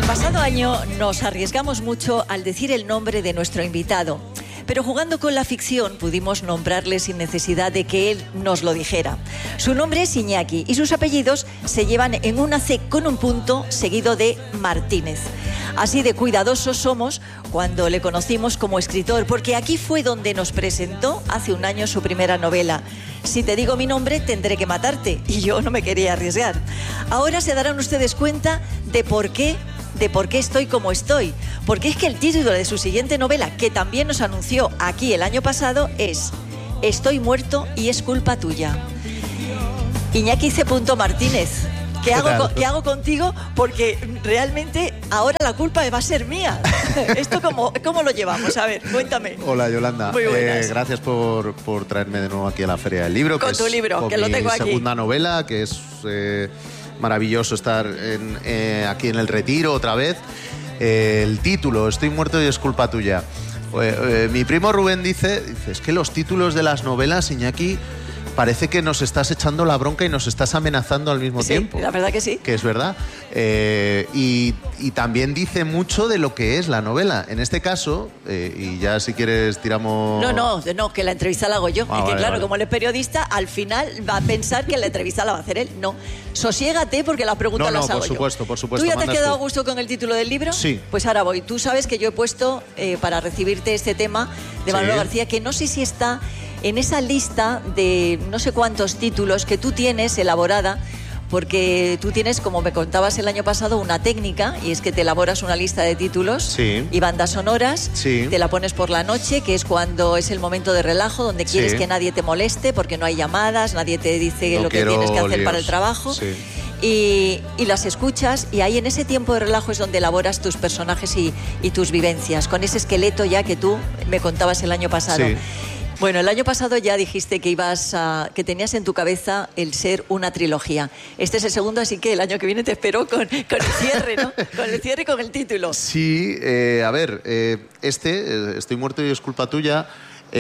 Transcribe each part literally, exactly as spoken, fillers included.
pasado año nos arriesgamos mucho al decir el nombre de nuestro invitado, pero jugando con la ficción pudimos nombrarle sin necesidad de que él nos lo dijera. Su nombre es Iñaki y sus apellidos se llevan en una C con un punto seguido de Martínez. Así de cuidadosos somos cuando le conocimos como escritor, porque aquí fue donde nos presentó hace un año su primera novela. Si te digo mi nombre, tendré que matarte, y yo no me quería arriesgar. Ahora se darán ustedes cuenta de por qué de por qué estoy como estoy, porque es que el título de su siguiente novela, que también nos anunció aquí el año pasado, es Estoy muerto y es culpa tuya. Iñaki C. Martínez, ¿qué, ¿Qué, hago, ¿qué hago contigo? Porque realmente ahora la culpa va a ser mía. ¿Esto cómo, cómo lo llevamos? A ver, cuéntame. Hola, Yolanda. Muy buenas. Eh, gracias por, por traerme de nuevo aquí a la Feria del Libro. Con que tu es, libro, con que lo tengo mi aquí. segunda novela, que es eh, maravilloso estar en, eh, aquí en el Retiro otra vez. Eh, el título, Estoy muerto y es culpa tuya. Eh, eh, mi primo Rubén dice, dice, es que los títulos de las novelas, Iñaki, parece que nos estás echando la bronca y nos estás amenazando al mismo sí, tiempo. La verdad que sí. Que es verdad. Eh, y, y también dice mucho de lo que es la novela. En este caso, eh, y ya si quieres tiramos... No, no, no, que la entrevista la hago yo. Ah, y que vale, claro, vale. como él es periodista, al final va a pensar que la entrevista la va a hacer él. No, sosiégate porque las preguntas No, no, las hago por supuesto, yo. por supuesto. ¿Tú ya te has mandas quedado a tú. gusto con el título del libro? Sí. Pues ahora voy. Tú sabes que yo he puesto, eh, para recibirte este tema, de Manolo Sí. García, que no sé si está en esa lista de no sé cuántos títulos que tú tienes elaborada, porque tú tienes, como me contabas el año pasado, una técnica, y es que te elaboras una lista de títulos Sí. y bandas sonoras, Sí. te la pones por la noche, que es cuando es el momento de relajo, donde quieres Sí. que nadie te moleste, porque no hay llamadas, nadie te dice No lo que quiero tienes que hacer líos. para el trabajo. Sí. Y, y las escuchas, y ahí en ese tiempo de relajo es donde elaboras tus personajes y, y tus vivencias, con ese esqueleto ya que tú me contabas el año pasado. Sí. Bueno, el año pasado ya dijiste que ibas a, que tenías en tu cabeza el ser una trilogía. Este es el segundo, así que el año que viene te espero con, con el cierre, ¿no? Con el cierre y con el título. Sí, eh, a ver, eh, este, eh, Estoy muerto y es culpa tuya,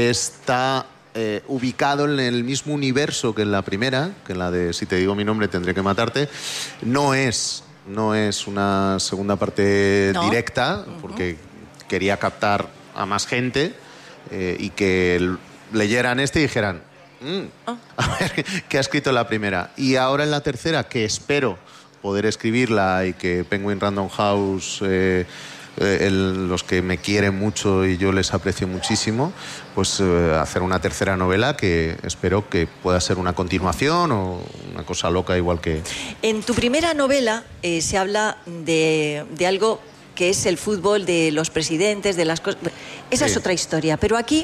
está eh, ubicado en el mismo universo que en la primera, que en la de Si te digo mi nombre tendré que matarte. No es, no es una segunda parte No. directa, porque uh-huh. quería captar a más gente eh, y que el, leyeran este y dijeran, mm, Oh. a ver, ¿qué ha escrito en la primera? Y ahora en la tercera, que espero poder escribirla y que Penguin Random House, eh, eh, el, los que me quieren mucho y yo les aprecio muchísimo, pues eh, hacer una tercera novela que espero que pueda ser una continuación o una cosa loca igual que... En tu primera novela eh, se habla de, de algo que es el fútbol, de los presidentes, de las cosas... Esa Sí. es otra historia. Pero aquí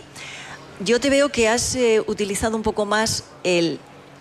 yo te veo que has eh, utilizado un poco más el...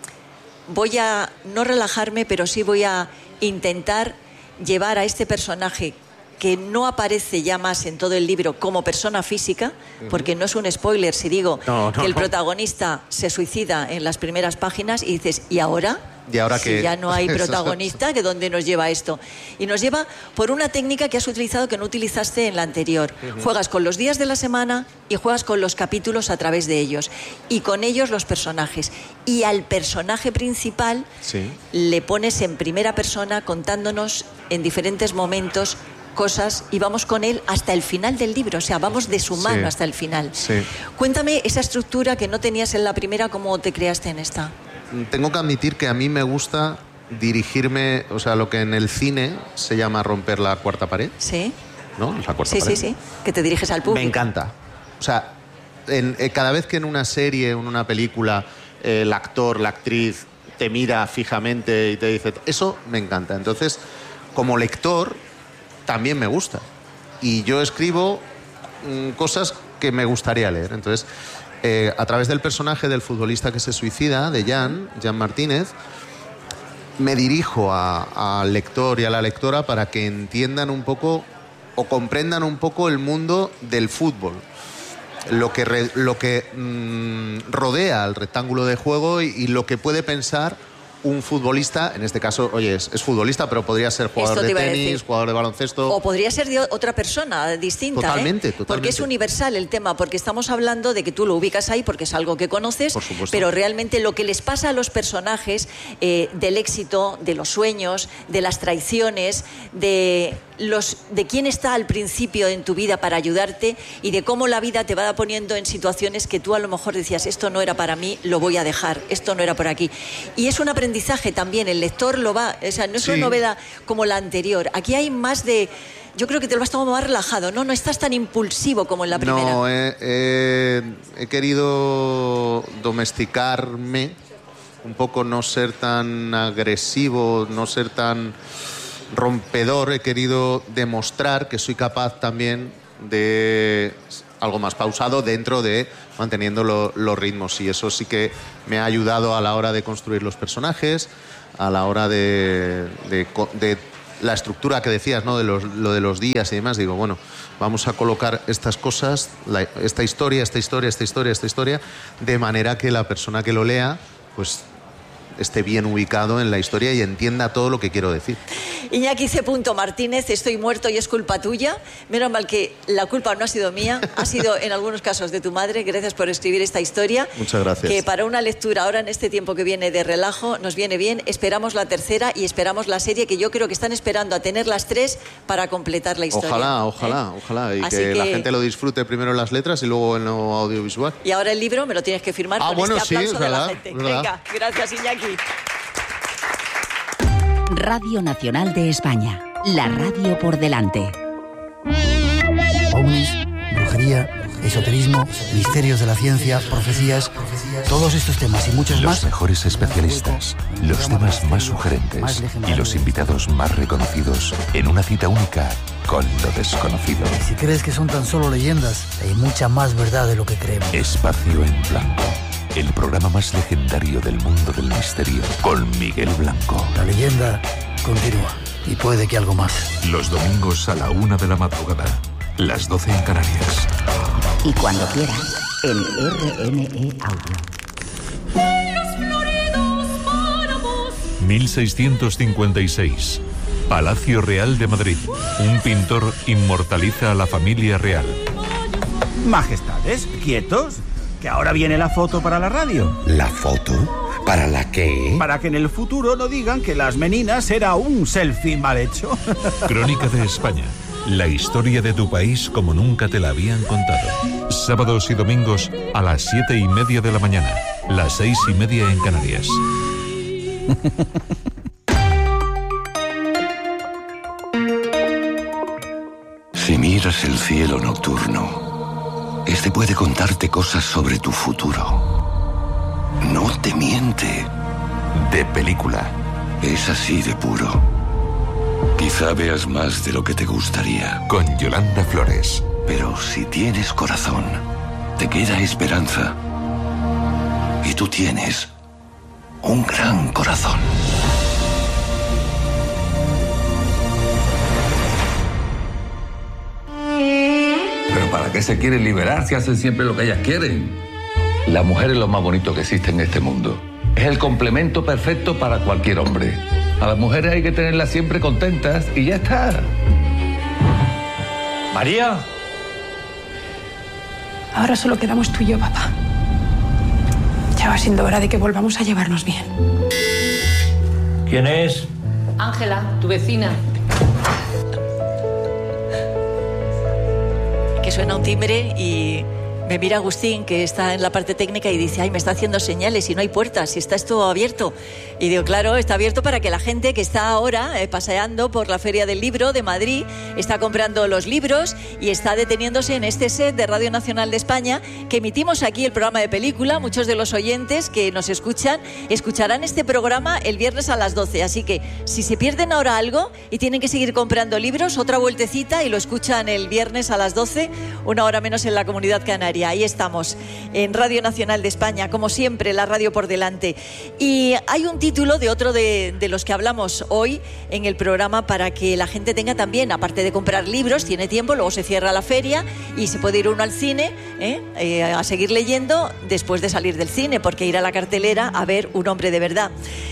Voy a no relajarme, pero sí voy a intentar llevar a este personaje que no aparece ya más en todo el libro como persona física, porque no es un spoiler si digo No, no, que el no. protagonista se suicida en las primeras páginas y dices, ¿y ahora? ¿Y ahora si qué? ya no hay protagonista, ¿que dónde nos lleva esto? Y nos lleva por una técnica que has utilizado que no utilizaste en la anterior. Uh-huh. Juegas con los días de la semana y juegas con los capítulos a través de ellos. Y con ellos los personajes. Y al personaje principal Sí. le pones en primera persona contándonos en diferentes momentos cosas y vamos con él hasta el final del libro, o sea, vamos de su mano Sí. hasta el final. Sí. Cuéntame esa estructura que no tenías en la primera, ¿cómo te creaste en esta? Tengo que admitir que a mí me gusta dirigirme, o sea, lo que en el cine se llama romper la cuarta pared, ¿Sí? ¿no? La cuarta Sí, pared. sí, sí, que te diriges al público. Me encanta. O sea, en, eh, cada vez que en una serie, en una película, eh, el actor, la actriz te mira fijamente y te dice... Eso me encanta. Entonces, como lector, también me gusta. Y yo escribo mm, cosas que me gustaría leer. Entonces, eh, a través del personaje del futbolista que se suicida, de Jan, Jan Martínez, me dirijo a- al lector y a la lectora para que entiendan un poco o comprendan un poco el mundo del fútbol. Lo que, re- lo que mmm, rodea al rectángulo de juego y, y lo que puede pensar un futbolista, en este caso, oye, es, es futbolista, pero podría ser jugador de tenis, jugador de baloncesto. O podría ser de otra persona distinta. Totalmente, ¿eh? totalmente. Porque es universal el tema, porque estamos hablando de que tú lo ubicas ahí porque es algo que conoces, Por supuesto. pero realmente lo que les pasa a los personajes eh, del éxito, de los sueños, de las traiciones, de los de quién está al principio en tu vida para ayudarte y de cómo la vida te va poniendo en situaciones que tú a lo mejor decías, esto no era para mí, lo voy a dejar, esto no era por aquí. Y es un aprendizaje también, el lector lo va, o sea, no es Sí. una novela como la anterior. Aquí hay más de, yo creo que te lo vas tomando más relajado, ¿no? No estás tan impulsivo como en la primera. No, he, he- he querido domesticarme, un poco no ser tan agresivo, no ser tan rompedor. He querido demostrar que soy capaz también de algo más pausado dentro de manteniendo lo- los ritmos. Y eso sí que me ha ayudado a la hora de construir los personajes, a la hora de, de, co- de la estructura que decías, ¿no? De los, lo de los días y demás. Digo, bueno, vamos a colocar estas cosas, la- esta historia, esta historia, esta historia, esta historia, de manera que la persona que lo lea, pues esté bien ubicado en la historia y entienda todo lo que quiero decir. Iñaki C. Martínez, estoy muerto y es culpa tuya. Menos mal que la culpa no ha sido mía, ha sido en algunos casos de tu madre. Gracias por escribir esta historia. Muchas gracias. Que para una lectura ahora en este tiempo que viene de relajo nos viene bien. Esperamos la tercera y esperamos la serie, que yo creo que están esperando a tener las tres para completar la historia. Ojalá, ojalá, ¿Eh? ojalá. Y Así que, que- la gente lo disfrute primero en las letras y luego en lo audiovisual. Y ahora el libro me lo tienes que firmar Ah, con bueno, este sí, aplauso es de la verdad, gente. es verdad. Venga, gracias Iñaki. Radio Nacional de España. La radio por delante. ovnis, brujería, esoterismo, misterios de la ciencia, profecías, todos estos temas y muchos Los más. mejores especialistas, los temas más sugerentes y los invitados más reconocidos en una cita única con lo desconocido. Si crees que son tan solo leyendas, hay mucha más verdad de lo que creemos. Espacio en Blanco, el programa más legendario del mundo del misterio, con Miguel Blanco. La leyenda continúa y puede que algo más. Los domingos a la una de la madrugada, las doce en Canarias. Y cuando quieras, en R N E Audio. mil seiscientos cincuenta y seis. Palacio Real de Madrid. Un pintor inmortaliza a la familia real. Majestades, quietos, que ahora viene la foto para la radio. ¿La foto? ¿Para la qué? Para que en el futuro no digan que las meninas era un selfie mal hecho. Crónica de España. La historia de tu país como nunca te la habían contado. Sábados y domingos a las siete y media de la mañana. Las seis y media en Canarias. Si miras el cielo nocturno, este puede contarte cosas sobre tu futuro. No te miente. De película. Es así de puro. Quizá veas más de lo que te gustaría. Con Yolanda Flores. Pero si tienes corazón, te queda esperanza. Y tú tienes un gran corazón. ¿Pero para qué se quieren liberar si hacen siempre lo que ellas quieren? La mujer es lo más bonito que existe en este mundo. Es el complemento perfecto para cualquier hombre. A las mujeres hay que tenerlas siempre contentas y ya está. María. Ahora solo quedamos tú y yo, papá. Ya va siendo hora de que volvamos a llevarnos bien. ¿Quién es? Ángela, tu vecina. Que suena un timbre y me mira Agustín, que está en la parte técnica, y dice, ay, me está haciendo señales y no hay puertas, y está esto abierto. Y digo, claro, está abierto para que la gente que está ahora eh, paseando por la Feria del Libro de Madrid, está comprando los libros y está deteniéndose en este set de Radio Nacional de España, que emitimos aquí el programa de película. Muchos de los oyentes que nos escuchan, escucharán este programa el viernes a las doce. Así que, si se pierden ahora algo y tienen que seguir comprando libros, otra vueltecita y lo escuchan el viernes a las doce, una hora menos en la Comunidad Canaria. Ahí estamos, en Radio Nacional de España, como siempre, la radio por delante. Y hay un título de otro de, de los que hablamos hoy en el programa, para que la gente tenga también, aparte de comprar libros, tiene tiempo, luego se cierra la feria y se puede ir uno al cine ¿eh? Eh, a seguir leyendo después de salir del cine, porque ir a la cartelera a ver Un hombre de verdad.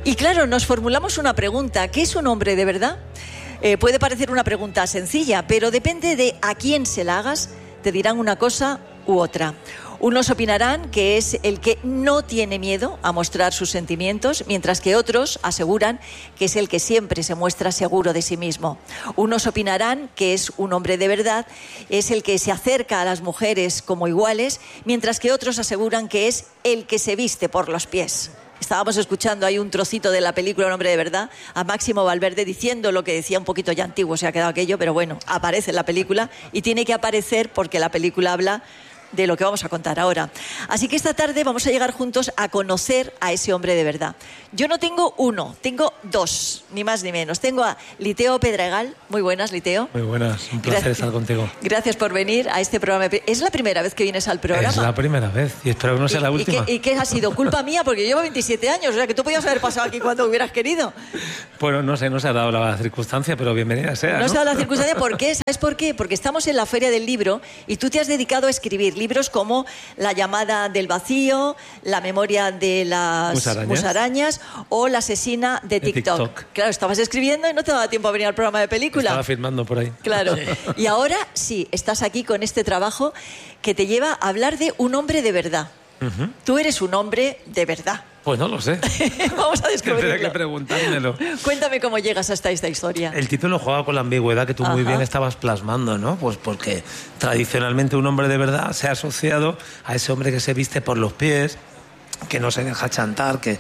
Y claro, nos formulamos una pregunta. ¿Qué es un hombre de verdad? Eh, puede parecer una pregunta sencilla, pero depende de a quién se la hagas, te dirán una cosa u otra. Unos opinarán que es el que no tiene miedo a mostrar sus sentimientos, mientras que otros aseguran que es el que siempre se muestra seguro de sí mismo. Unos opinarán que es un hombre de verdad, es el que se acerca a las mujeres como iguales, mientras que otros aseguran que es el que se viste por los pies. Estábamos escuchando ahí un trocito de la película Un hombre de verdad, a Máximo Valverde diciendo lo que decía, un poquito ya antiguo se ha quedado aquello, pero bueno, aparece en la película y tiene que aparecer porque la película habla de lo que vamos a contar ahora. Así que esta tarde vamos a llegar juntos a conocer a ese hombre de verdad. Yo no tengo uno, tengo dos, ni más ni menos. Tengo a Liteo Pedregal. Muy buenas, Liteo. Muy buenas, un placer Gracias. estar contigo. Gracias por venir a este programa. ¿Es la primera vez que vienes al programa? Es la primera vez y espero que no sea la última. ¿Y qué, y qué ha sido? ¿Culpa mía? Porque yo llevo veintisiete años, o sea que tú podías haber pasado aquí cuando hubieras querido. Bueno, no sé, no se ha dado la circunstancia, pero bienvenida sea. No, ¿no? se ha dado la circunstancia, ¿por qué? ¿Sabes por qué? Porque estamos en la Feria del Libro y tú te has dedicado a escribir libros como La llamada del vacío, La memoria de las musarañas, musarañas o La asesina de TikTok. de TikTok. Claro, estabas escribiendo y no te daba tiempo a venir al programa de película. Estaba firmando por ahí. Claro. Y ahora sí, estás aquí con este trabajo que te lleva a hablar de un hombre de verdad. Uh-huh. Tú eres un hombre de verdad. Pues no lo sé. Vamos a descubrirlo. Tendré que preguntármelo. Cuéntame cómo llegas hasta esta historia. El título juega con la ambigüedad que tú Ajá. muy bien estabas plasmando, ¿no? Pues porque tradicionalmente un hombre de verdad se ha asociado a ese hombre que se viste por los pies, que no se deja chantar, que,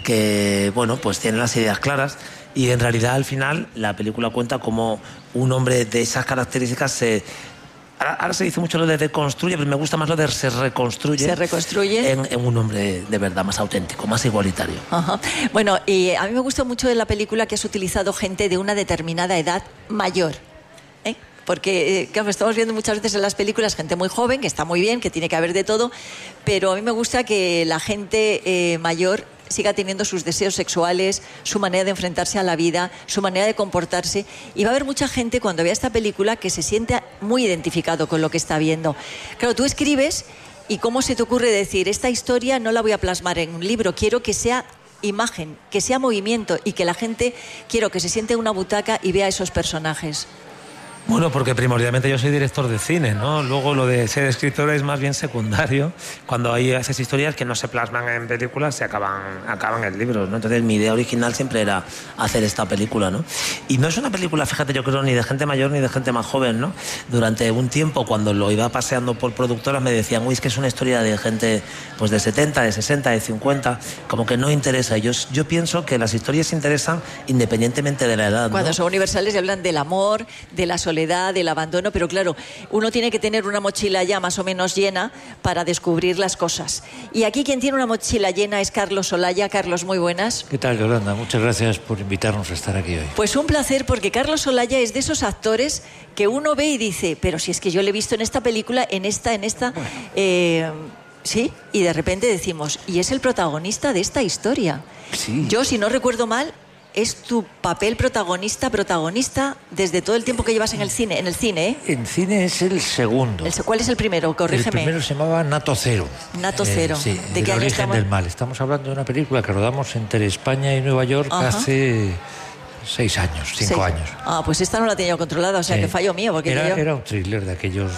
que bueno, pues tiene las ideas claras. Y en realidad al final la película cuenta cómo un hombre de esas características se... Ahora, ahora se dice mucho lo de deconstruye, pero me gusta más lo de se reconstruye. Se reconstruye. En, en un hombre de verdad más auténtico, más igualitario. Ajá. Bueno, y a mí me gusta mucho de la película que has utilizado gente de una determinada edad mayor. ¿eh? Porque, eh, claro, estamos viendo muchas veces en las películas gente muy joven, que está muy bien, que tiene que haber de todo, pero a mí me gusta que la gente eh, mayor siga teniendo sus deseos sexuales, su manera de enfrentarse a la vida, su manera de comportarse. Y va a haber mucha gente cuando vea esta película que se siente muy identificado con lo que está viendo. Claro, tú escribes y ¿cómo se te ocurre decir esta historia no la voy a plasmar en un libro? Quiero que sea imagen, que sea movimiento y que la gente, quiero que se siente en una butaca y vea esos personajes. Bueno, porque primordialmente yo soy director de cine, ¿no? Luego lo de ser escritor es más bien secundario. Cuando hay esas historias que no se plasman en películas, se acaban, acaban en libros, ¿no? Entonces mi idea original siempre era hacer esta película, ¿no? Y no es una película, fíjate, yo creo, ni de gente mayor ni de gente más joven, ¿no? Durante un tiempo, cuando lo iba paseando por productoras, me decían, uy, es que es una historia de gente pues de setenta, de sesenta, de cincuenta, como que no interesa. Yo, yo pienso que las historias interesan independientemente de la edad, ¿no? Cuando son universales y hablan del amor, de la soledad, del abandono, pero claro, uno tiene que tener una mochila ya más o menos llena para descubrir las cosas. Y aquí quien tiene una mochila llena es Carlos Olaya. Carlos, muy buenas. ¿Qué tal, Yolanda? Muchas gracias por invitarnos a estar aquí hoy. Pues un placer, porque Carlos Olaya es de esos actores que uno ve y dice, pero si es que yo le he visto en esta película, en esta, en esta... Bueno. Eh, sí, y de repente decimos, y es el protagonista de esta historia. Sí. Yo, si no recuerdo mal, es tu papel protagonista, protagonista desde todo el tiempo que llevas en el cine, en el cine, ¿eh? En cine es el segundo. El, ¿Cuál es el primero? Corrígeme. El primero se llamaba Nato Cero. Nato Cero. Eh, sí, ¿De qué El origen estamos? del mal. Estamos hablando de una película que rodamos entre España y Nueva York Ajá. hace seis años, cinco seis. años. Ah, pues esta no la tenía controlada, o sea, eh, que fallo mío. Porque era, yo... era un thriller de aquellos...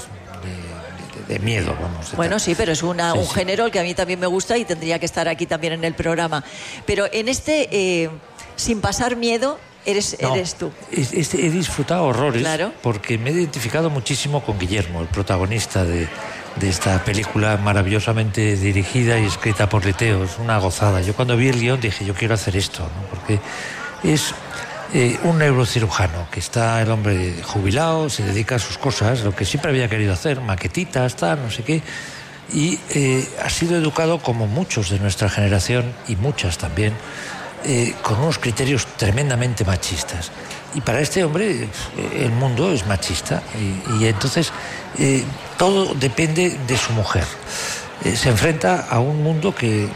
De, de miedo, vamos. De bueno, tal. sí, pero es una, sí, un sí. género que a mí también me gusta y tendría que estar aquí también en el programa. Pero en este, eh, sin pasar miedo, eres, no, eres tú. Es, es, he disfrutado horrores claro. porque me he identificado muchísimo con Guillermo, el protagonista de, de esta película maravillosamente dirigida y escrita por Liteo. Es una gozada. Yo cuando vi el guión dije, yo quiero hacer esto, ¿no? Porque es... Eh, un neurocirujano que está el hombre jubilado, se dedica a sus cosas, lo que siempre había querido hacer, maquetitas, tal, no sé qué, y eh, ha sido educado como muchos de nuestra generación y muchas también, eh, con unos criterios tremendamente machistas. Y para este hombre eh, el mundo es machista y, y entonces eh, todo depende de su mujer. Eh, se enfrenta a un mundo que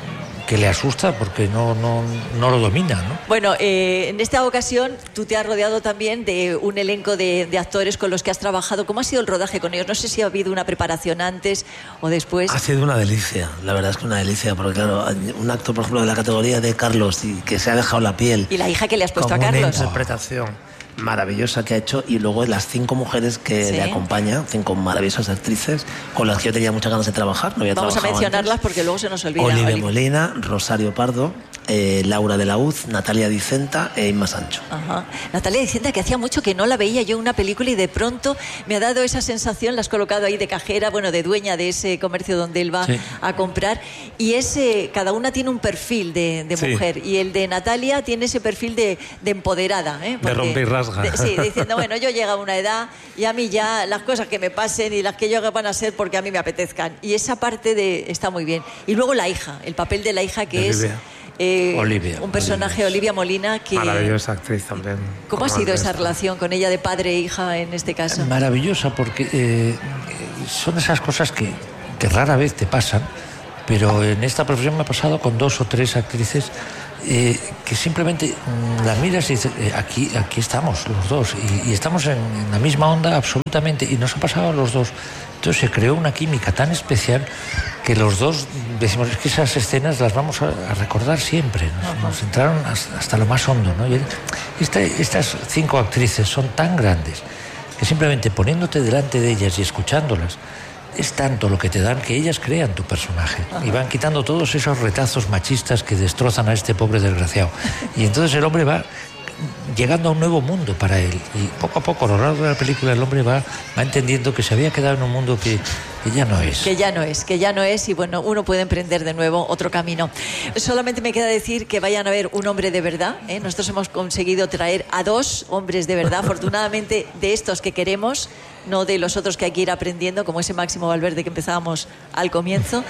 que le asusta porque no, no, no lo domina, ¿no? Bueno, eh, en esta ocasión tú te has rodeado también de un elenco de, de actores con los que has trabajado. ¿Cómo ha sido el rodaje con ellos? No sé si ha habido una preparación antes o después. Ha sido una delicia, la verdad es que una delicia, porque claro, un actor, por ejemplo, de la categoría de Carlos, y que se ha dejado la piel. Y la hija que le has puesto como a Carlos. Una interpretación maravillosa que ha hecho, y luego las cinco mujeres que Sí. le acompañan, cinco maravillosas actrices con las que yo tenía muchas ganas de trabajar. No había Vamos a trabajado mencionarlas antes. porque luego se nos olvida. Olivia Oli- Molina, Rosario Pardo, eh, Laura de la Uz, Natalia Dicenta e Inma Sancho. Ajá. Natalia Dicenta, que hacía mucho que no la veía yo en una película y de pronto me ha dado esa sensación, la has colocado ahí de cajera, bueno, de dueña de ese comercio donde él va Sí. a comprar, y ese, cada una tiene un perfil de, de Sí. mujer, y el de Natalia tiene ese perfil de, de empoderada, ¿eh? De rompe y rasga. de- sí, diciendo, bueno, yo llego a una edad y a mí ya las cosas que me pasen y las que yo haga van a ser porque a mí me apetezcan, y esa parte de está muy bien. Y luego la hija, el papel de la hija que es... Olivia. eh, Olivia. un personaje, Olivia Molina, que... Maravillosa actriz también. ¿Cómo ha Como sido el esa resto. relación con ella de padre e hija en este caso? Maravillosa, porque eh, son esas cosas que, que rara vez te pasan, pero en esta profesión me ha pasado con dos o tres actrices eh, que simplemente mm, las miras y dices, eh, aquí, aquí estamos los dos, y, y estamos en, en la misma onda absolutamente, y nos ha pasado a los dos. Entonces se creó una química tan especial que los dos decimos, es que esas escenas las vamos a, a recordar siempre. Nos, nos entraron hasta, hasta lo más hondo, ¿no? Y esta- estas cinco actrices son tan grandes que simplemente poniéndote delante de ellas y escuchándolas, es tanto lo que te dan que ellas crean tu personaje. Ajá. Y van quitando todos esos retazos machistas que destrozan a este pobre desgraciado. Y entonces el hombre va llegando a un nuevo mundo para él. Y poco a poco, a lo largo de la película, el hombre va, va entendiendo que se había quedado en un mundo que, que ya no es. Que ya no es, que ya no es, y bueno, uno puede emprender de nuevo otro camino. Solamente me queda decir que vayan a ver un hombre de verdad, ¿eh? Nosotros hemos conseguido traer a dos hombres de verdad, afortunadamente de estos que queremos, no de los otros que hay que ir aprendiendo, como ese Máximo Valverde que empezábamos al comienzo,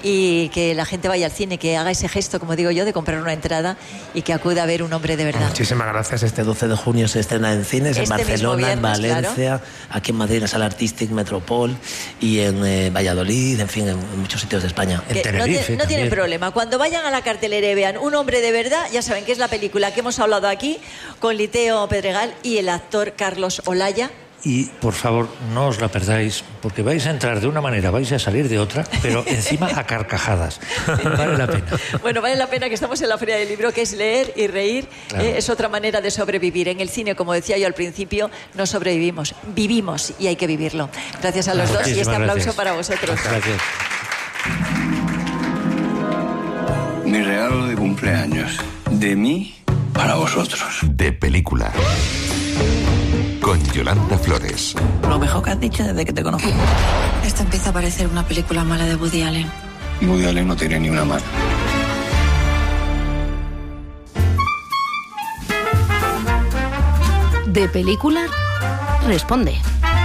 y que la gente vaya al cine, que haga ese gesto, como digo yo, de comprar una entrada y que acuda a ver un hombre de verdad. Muchísimas gracias. Este doce de junio se estrena en cines, Este en Barcelona, mismo en viernes, Valencia, aquí en Madrid, en la Sala Artístic Metropol, y en eh, Valladolid, en fin, en muchos sitios de España. Que no, te- no tienen problema. Cuando vayan a la cartelera y vean Un hombre de verdad, ya saben que es la película que hemos hablado aquí con Liteo Pedregal y el actor Carlos Olaya. Y por favor, no os la perdáis, porque vais a entrar de una manera, vais a salir de otra, pero encima a carcajadas. Vale la pena. Bueno, vale la pena que estamos en la Feria del Libro, que es leer y reír. Claro. Eh, es otra manera de sobrevivir. En el cine, como decía yo al principio, no sobrevivimos, vivimos, y hay que vivirlo. Gracias a los dos, y este Muchísimas aplauso gracias. para vosotros. Gracias. Mi regalo de cumpleaños. De mí para vosotros. De película. Con Yolanda Flores. Lo mejor que has dicho desde que te conozco. Esta empieza a parecer una película mala de Woody Allen. Woody Allen no tiene ni una mano. De película, responde.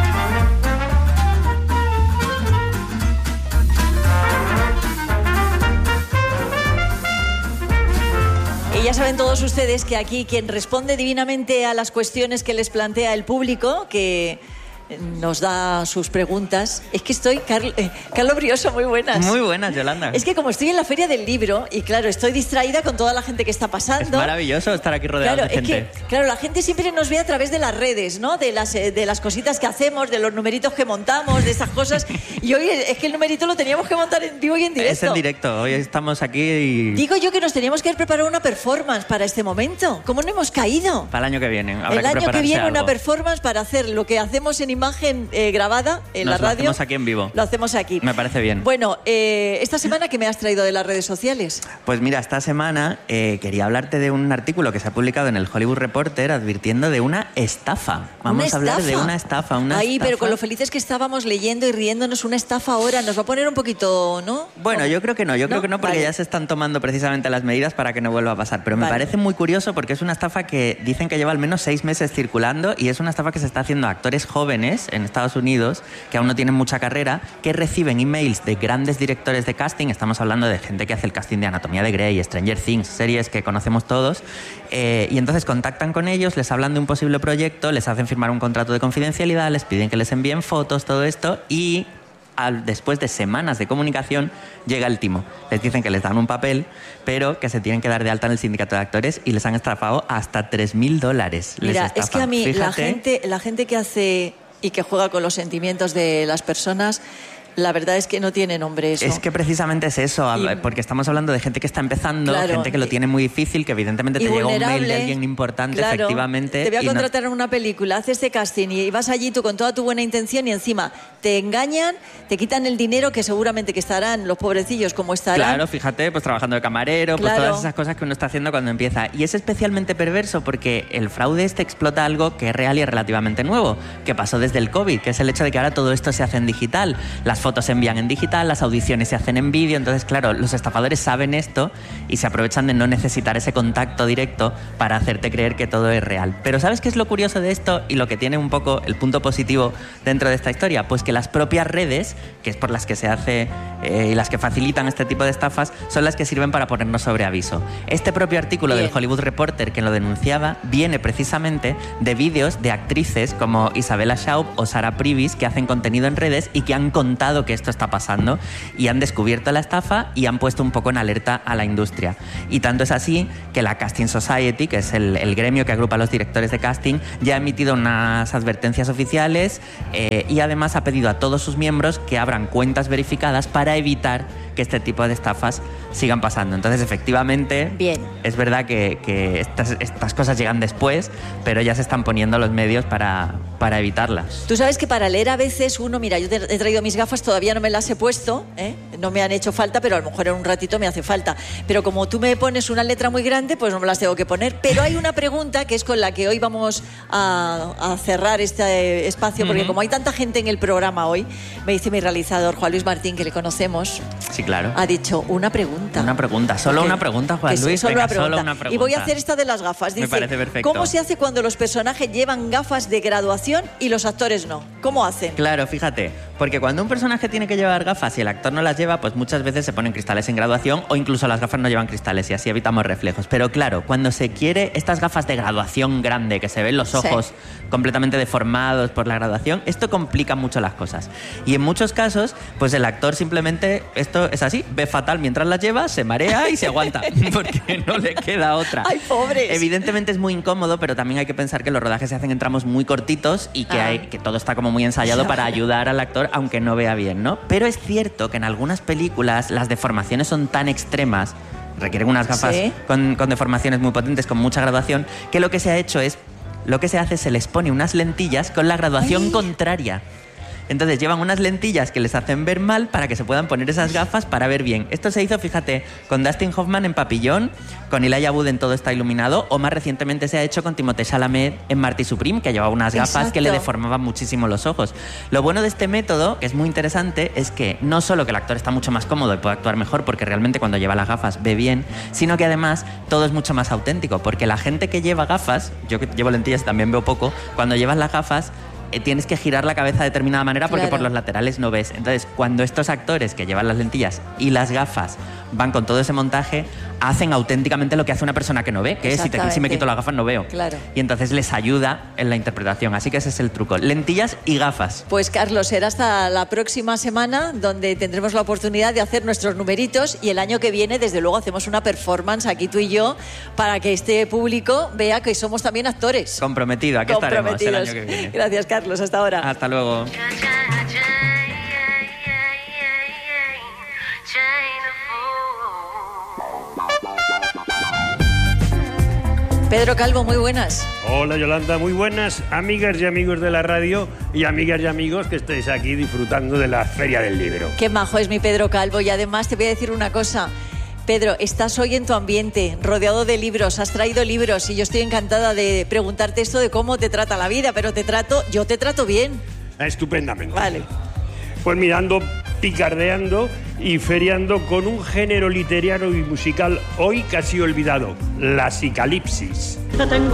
Y ya saben todos ustedes que aquí quien responde divinamente a las cuestiones que les plantea el público, que nos da sus preguntas, es que estoy... Carl, eh, Carlos Brioso, muy buenas. Muy buenas, Yolanda. Es que como estoy en la Feria del Libro, y claro, estoy distraída con toda la gente que está pasando... Es maravilloso estar aquí rodeado Claro, de es gente. que, claro, la gente siempre nos ve a través de las redes, ¿no? De las, eh, de las cositas que hacemos, de los numeritos que montamos, de esas cosas. Y hoy es que el numerito lo teníamos que montar en vivo y en directo. Es en directo. Hoy estamos aquí y... Digo yo que nos teníamos que haber preparado una performance para este momento. ¿Cómo no hemos caído? Para el año que viene. Habrá El año que prepararse viene una algo. performance para hacer lo que hacemos en imagen eh, grabada en Nos la radio. Lo hacemos aquí en vivo. Lo hacemos aquí. Me parece bien. Bueno, eh, esta semana, ¿qué me has traído de las redes sociales? Pues mira, esta semana eh, quería hablarte de un artículo que se ha publicado en el Hollywood Reporter advirtiendo de una estafa. Vamos ¿Una a hablar de estafa? una estafa. Una Ahí, estafa. pero con lo felices que estábamos leyendo y riéndonos, una estafa ahora nos va a poner un poquito, ¿no? Bueno, yo creo que no, yo creo ¿No? que no, porque Vale. ya se están tomando precisamente las medidas para que no vuelva a pasar. Pero me Vale. parece muy curioso porque es una estafa que dicen que lleva al menos seis meses circulando y es una estafa que se está haciendo a actores jóvenes en Estados Unidos que aún no tienen mucha carrera, que reciben emails de grandes directores de casting. Estamos hablando de gente que hace el casting de Anatomía de Grey, Stranger Things, series que conocemos todos. Eh, y entonces contactan con ellos, les hablan de un posible proyecto, les hacen firmar un contrato de confidencialidad, les piden que les envíen fotos, todo esto, y al, después de semanas de comunicación, llega el timo. Les dicen que les dan un papel, pero que se tienen que dar de alta en el sindicato de actores y les han estafado hasta tres mil dólares. Mira, es que a mí la gente, la gente que hace y que juega con los sentimientos de las personas, la verdad es que no tiene nombre eso. Es que precisamente es eso, y, porque estamos hablando de gente que está empezando, claro, gente que lo tiene muy difícil, que evidentemente te llega un mail de alguien importante, claro, efectivamente. Te voy a contratar no... en una película, haces este casting y vas allí tú con toda tu buena intención y encima te engañan, te quitan el dinero que seguramente que estarán los pobrecillos como estarán. Claro, fíjate, pues trabajando de camarero, claro, pues todas esas cosas que uno está haciendo cuando empieza. Y es especialmente perverso porque el fraude este explota algo que es real y es relativamente nuevo, que pasó desde el COVID, que es el hecho de que ahora todo esto se hace en digital. Las fotos se envían en digital, las audiciones se hacen en vídeo, entonces claro, los estafadores saben esto y se aprovechan de no necesitar ese contacto directo para hacerte creer que todo es real. Pero ¿sabes qué es lo curioso de esto y lo que tiene un poco el punto positivo dentro de esta historia? Pues que las propias redes, que es por las que se hace eh, y las que facilitan este tipo de estafas, son las que sirven para ponernos sobre aviso. Este propio artículo Bien. del Hollywood Reporter que lo denunciaba viene precisamente de vídeos de actrices como Isabella Schaub o Sarah Privis que hacen contenido en redes y que han contado que esto está pasando y han descubierto la estafa y han puesto un poco en alerta a la industria. Y tanto es así que la Casting Society, que es el, el gremio que agrupa a los directores de casting, ya ha emitido unas advertencias oficiales eh, y además ha pedido a todos sus miembros que abran cuentas verificadas para evitar que este tipo de estafas sigan pasando. Entonces, efectivamente, Bien. es verdad que, que estas, estas cosas llegan después, pero ya se están poniendo los medios para, para evitarlas. Tú sabes que para leer a veces uno, mira, yo te, he traído mis gafas, todavía no me las he puesto, ¿eh? No me han hecho falta, pero a lo mejor en un ratito me hace falta. Pero como tú me pones una letra muy grande, pues no me las tengo que poner. Pero hay una pregunta que es con la que hoy vamos a, a cerrar este espacio, porque uh-huh. como hay tanta gente en el programa hoy, me dice mi realizador, Juan Luis Martín, que le conocemos. Sí, claro. Ha dicho una pregunta. Una pregunta, solo una pregunta, Juan Luis. Solo, venga, una pregunta. solo una pregunta. Y voy a hacer esta de las gafas. Dice, me parece perfecto. ¿cómo se hace cuando los personajes llevan gafas de graduación y los actores no? ¿Cómo hacen? Claro, fíjate, porque cuando un personaje tiene que llevar gafas y el actor no las lleva, pues muchas veces se ponen cristales en graduación o incluso las gafas no llevan cristales y así evitamos reflejos. Pero claro, cuando se quiere estas gafas de graduación grande, que se ven los ojos sí. completamente deformados por la graduación, esto complica mucho las cosas. Y en muchos casos, pues el actor simplemente, esto es así, ve fatal mientras las lleva, se marea y se aguanta, porque no le queda otra. ¡Ay, pobres! Evidentemente es muy incómodo, pero también hay que pensar que los rodajes se hacen en tramos muy cortitos y que, ah. hay, que todo está como muy ensayado para ayudar al actor, aunque no vea bien, ¿no? Pero es cierto que en algunas películas las deformaciones son tan extremas, requieren unas gafas ¿Sí? con, con deformaciones muy potentes, con mucha graduación, que lo que se ha hecho es, lo que se hace es se les pone unas lentillas con la graduación Ay. contraria. Entonces llevan unas lentillas que les hacen ver mal para que se puedan poner esas gafas para ver bien. Esto se hizo, fíjate, con Dustin Hoffman en Papillón, con Elijah Wood en Todo está iluminado, o más recientemente se ha hecho con Timothée Chalamet en Marty Supreme, que llevaba unas gafas Exacto. que le deformaban muchísimo los ojos. Lo bueno de este método, que es muy interesante, es que no solo que el actor está mucho más cómodo y puede actuar mejor, porque realmente cuando lleva las gafas ve bien, sino que además todo es mucho más auténtico, porque la gente que lleva gafas, yo que llevo lentillas también veo poco, cuando llevas las gafas tienes que girar la cabeza de determinada manera porque claro. por los laterales no ves. Entonces, cuando estos actores que llevan las lentillas y las gafas van con todo ese montaje, hacen auténticamente lo que hace una persona que no ve, que es si, te, si me quito las gafas no veo. Claro. Y entonces les ayuda en la interpretación. Así que ese es el truco. Lentillas y gafas. Pues Carlos, será hasta la próxima semana donde tendremos la oportunidad de hacer nuestros numeritos y el año que viene, desde luego, hacemos una performance aquí tú y yo para que este público vea que somos también actores. Comprometido, aquí estaremos el año que viene. Gracias, Carlos. Hasta ahora. Hasta luego. Pedro Calvo, muy buenas. Hola Yolanda, muy buenas, amigas y amigos de la radio y amigas y amigos que estáis aquí disfrutando de la Feria del Libro. Qué majo es mi Pedro Calvo y además te voy a decir una cosa. Pedro, estás hoy en tu ambiente, rodeado de libros, has traído libros y yo estoy encantada de preguntarte esto de cómo te trata la vida, pero te trato, yo te trato bien. Estupendamente. Vale. Pues mirando, picardeando y feriando con un género literario y musical hoy casi olvidado, la psicalipsis.